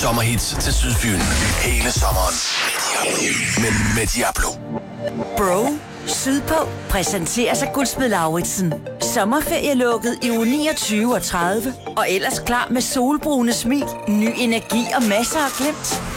sommerhits til Sydfyn. Hele sommeren. Med Diablo. Bro, Sydpå præsenterer sig Guldsmed Lauritsen. Sommerferie lukket i uge 29 og 30. Og ellers klar med solbrune smil, ny energi og masser af glimt.